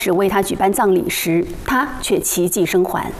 只为他举办葬礼时，他却奇迹生还。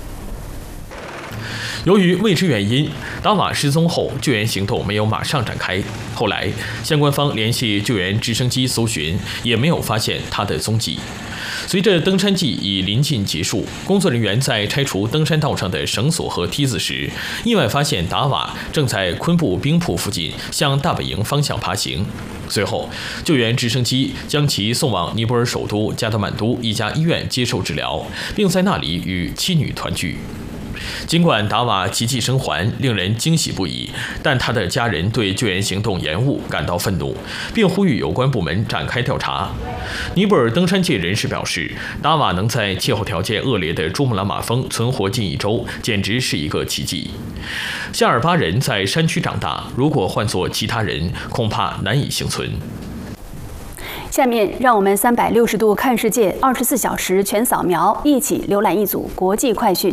由于未知原因，达瓦失踪后，救援行动没有马上展开。后来，相关方联系救援直升机搜寻，也没有发现他的踪迹。随着登山季已临近结束，工作人员在拆除登山道上的绳索和梯子时，意外发现达瓦正在昆布冰瀑附近向大本营方向爬行。随后，救援直升机将其送往尼泊尔首都加德满都一家医院接受治疗，并在那里与妻女团聚。尽管达瓦奇迹生还，令人惊喜不已，但他的家人对救援行动延误感到愤怒，并呼吁有关部门展开调查。尼泊尔登山界人士表示，达瓦能在气候条件恶劣的珠穆朗玛峰存活近1周，简直是一个奇迹。夏尔巴人在山区长大，如果换作其他人，恐怕难以幸存。 下面让我们360度看世界，24小时全扫描，一起浏览一组国际快讯。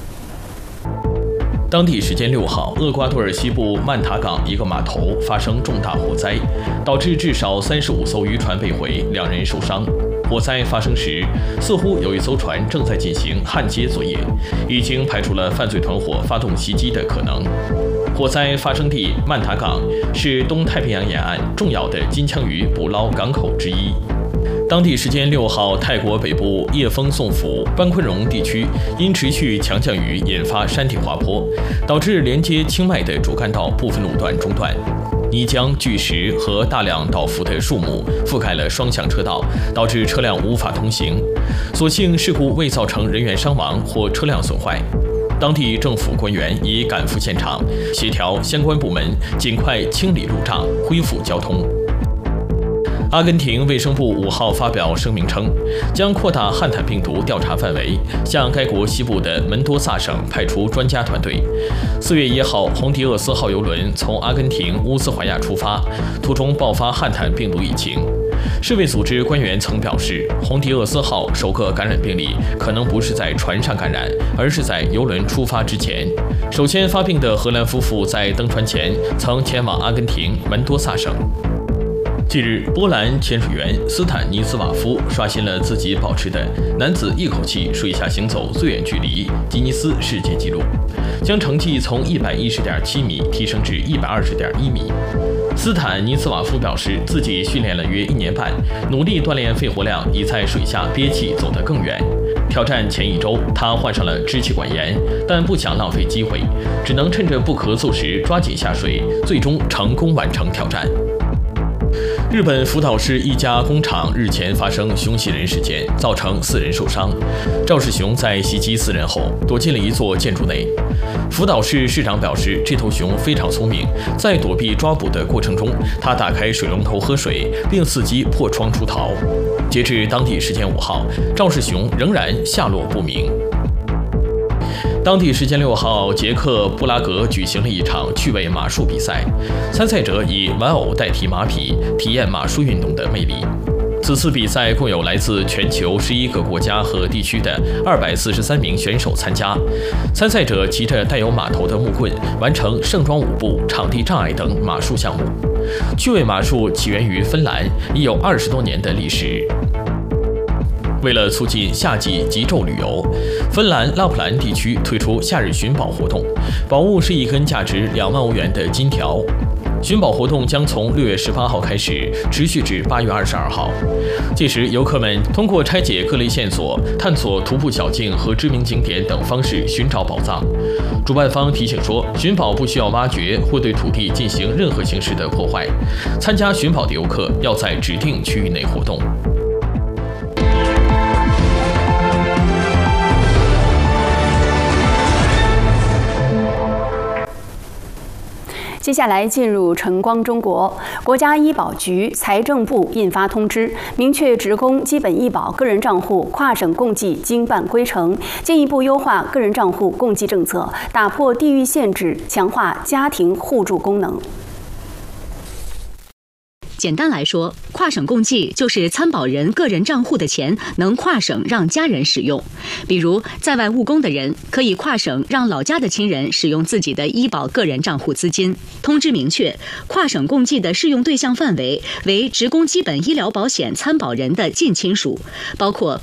当地时间6号，厄瓜多尔西部曼塔港一个码头发生重大火灾，导致至少35艘渔船被毁，2人受伤。火灾发生时，似乎有一艘船正在进行焊接作业，已经排除了犯罪团伙发动袭击的可能。火灾发生地曼塔港是东太平洋沿岸重要的金枪鱼捕捞港口之一。当地时间6号，泰国北部叶丰宋府班昆荣地区因持续强降雨引发山体滑坡，导致连接清迈的主干道部分路段中断。泥浆、巨石和大量倒伏的树木覆盖了双向车道，导致车辆无法通行。所幸事故未造成人员伤亡或车辆损坏。当地政府官员已赶赴现场，协调相关部门尽快清理路障，恢复交通。阿根廷卫生部5号发表声明称，将扩大汉坦病毒调查范围，向该国西部的门多萨省派出专家团队。4月1号，洪迪厄斯号邮轮从阿根廷乌斯怀亚出发，途中爆发汉坦病毒疫情。世卫组织官员曾表示，洪迪厄斯号首个感染病例可能不是在船上感染，而是在邮轮出发之前。首先发病的荷兰夫妇在登船前曾前往阿根廷门多萨省。近日，波兰潜水员斯坦尼斯瓦夫刷新了自己保持的男子一口气水下行走最远距离吉尼斯世界纪录，将成绩从110.7米提升至120.1米。斯坦尼斯瓦夫表示，自己训练了约1年半，努力锻炼肺活量，以在水下憋气走得更远。挑战前1周，他患上了支气管炎，但不想浪费机会，只能趁着不咳嗽时抓紧下水，最终成功完成挑战。日本福岛市一家工厂日前发生熊袭人事件，造成4人受伤。赵世雄在袭击4人后躲进了一座建筑内。福岛市市长表示，这头熊非常聪明，在躲避抓捕的过程中，他打开水龙头喝水，并伺机破窗出逃。截至当地时间5号，赵世雄仍然下落不明。当地时间6号，捷克布拉格举行了一场趣味马术比赛，参赛者以玩偶代替马匹，体验马术运动的魅力。此次比赛共有来自全球11个国家和地区的243名选手参加。参赛者骑着带有马头的木棍，完成盛装舞步、场地障碍等马术项目。趣味马术起源于芬兰，已有20多年的历史。为了促进夏季极昼旅游，芬兰拉普兰地区推出夏日寻宝活动，宝物是一根价值2万欧元的金条。寻宝活动将从6月18号开始，持续至8月22号。届时，游客们通过拆解各类线索、探索徒步小径和知名景点等方式寻找宝藏。主办方提醒说，寻宝不需要挖掘或对土地进行任何形式的破坏。参加寻宝的游客要在指定区域内活动。 接下来进入晨光中国，国家医保局、财政部印发通知，明确职工基本医保个人账户跨省共计经办规程，进一步优化个人账户共计政策，打破地域限制，强化家庭互助功能。 简单来说，跨省共济就是参保人个人账户的钱能跨省让家人使用。比如在外务工的人可以跨省让老家的亲人使用自己的医保个人账户资金。通知明确，跨省共济的适用对象范围为职工基本医疗保险参保人的近亲属，包括